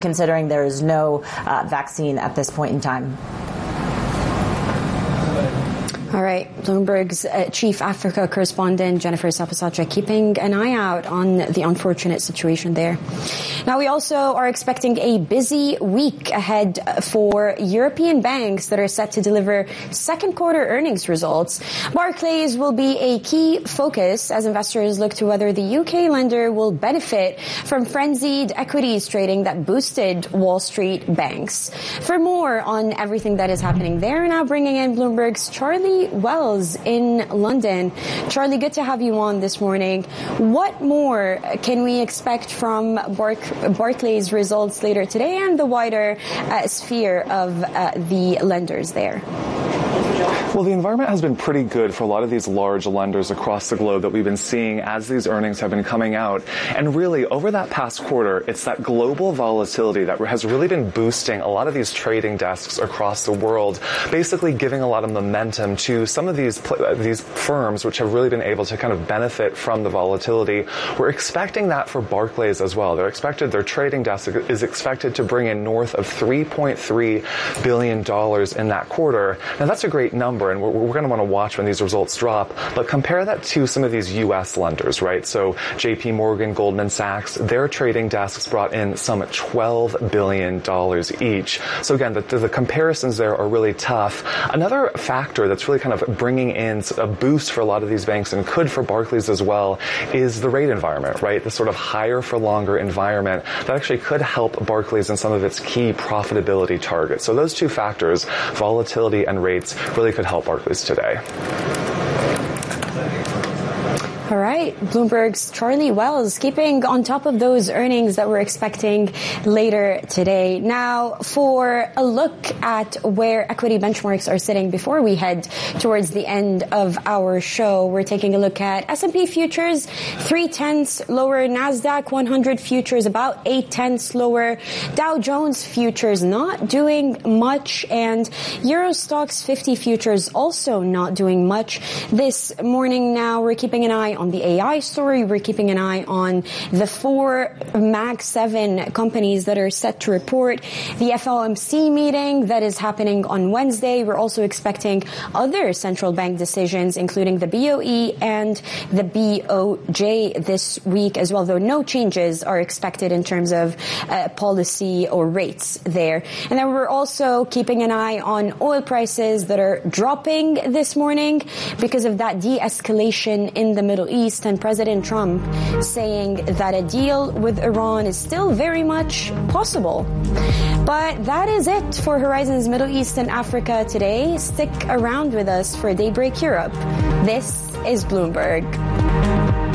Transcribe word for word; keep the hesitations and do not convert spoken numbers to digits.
considering there is no uh, vaccine at this point in time. All right, Bloomberg's uh, chief Africa correspondent, Jennifer Sapasatra, keeping an eye out on the unfortunate situation there. Now, we also are expecting a busy week ahead for European banks that are set to deliver second quarter earnings results. Barclays will be a key focus as investors look to whether the U K lender will benefit from frenzied equities trading that boosted Wall Street banks. For more on everything that is happening there, now bringing in Bloomberg's Charlie Wells in London. Charlie, good to have you on this morning. What more can we expect from Barc- Barclays results later today and the wider uh, sphere of uh, the lenders there? Well, the environment has been pretty good for a lot of these large lenders across the globe that we've been seeing as these earnings have been coming out. And really, over that past quarter, it's that global volatility that has really been boosting a lot of these trading desks across the world, basically giving a lot of momentum to some of these these firms which have really been able to kind of benefit from the volatility. We're expecting that for Barclays as well. They're expected, their trading desk is expected to bring in north of three point three billion dollars in that quarter. Now, that's a great number, and we're, we're going to want to watch when these results drop, but compare that to some of these U S lenders, right? So J P Morgan, Goldman Sachs, their trading desks brought in some twelve billion dollars each. So again, the, the comparisons there are really tough. Another factor that's really kind of bringing in a boost for a lot of these banks, and could for Barclays as well, is the rate environment, right? The sort of higher for longer environment that actually could help Barclays in some of its key profitability targets. So those two factors, volatility and rates, really could help Barclays today. All right, Bloomberg's Charlie Wells keeping on top of those earnings that we're expecting later today. Now, for a look at where equity benchmarks are sitting before we head towards the end of our show, we're taking a look at S and P futures, three tenths lower, NASDAQ one hundred futures about eight tenths lower, Dow Jones futures not doing much, and Euro Stoxx fifty futures also not doing much this morning. Now, we're keeping an eye on the A I story. We're keeping an eye on the four Mag seven companies that are set to report, the F O M C meeting that is happening on Wednesday. We're also expecting other central bank decisions, including the B O E and the B O J this week as well, though no changes are expected in terms of uh, policy or rates there. And then we're also keeping an eye on oil prices that are dropping this morning because of that de-escalation in the Middle East, and President Trump saying that a deal with Iran is still very much possible. But that is it for Horizons Middle East and Africa today. Stick around with us for Daybreak Europe. This is Bloomberg.